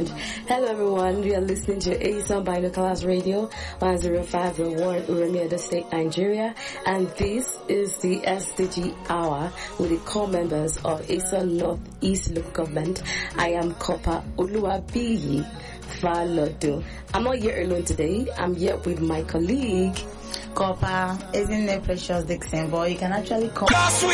sound. Hello everyone, we are listening to ASON Binoculars Radio 105.1 Uremia State, Nigeria, and this is the SDG Hour with the core members of ASON Northeast Local Government. I am Kopa Oluwabiyi Falodo. I'm not here alone today, I'm here with my colleague Kopa, isn't it Precious Dixon, but you can actually call. Sweet